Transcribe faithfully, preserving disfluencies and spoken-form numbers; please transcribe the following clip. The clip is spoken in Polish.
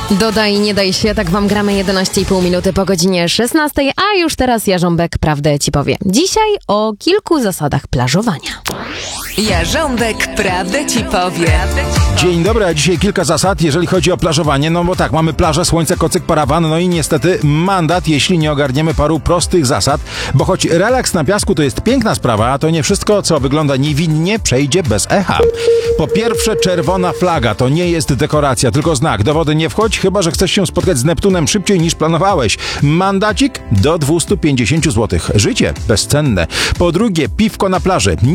Dodaj, nie daj się, tak wam gramy jedenaście i pół minuty po godzinie szesnastej, a już teraz Jarząbek prawdę ci powie. Dzisiaj o kilku zasadach plażowania. Jarząbek prawdę ci powie. Dzień dobry, a dzisiaj kilka zasad, jeżeli chodzi o plażowanie. No bo tak, mamy plażę, słońce, kocyk, parawan, no i niestety mandat, jeśli nie ogarniemy paru prostych zasad, bo choć relaks na piasku to jest piękna sprawa, a to nie wszystko, co wygląda niewinnie, przejdzie bez echa. Po pierwsze, czerwona flaga to nie jest dekoracja, tylko znak. Do wody nie wchodź, chyba że chcesz się spotkać z Neptunem szybciej niż planowałeś. Mandacik do dwieście pięćdziesiąt złotych. Życie bezcenne. Po drugie, piwko na plaży.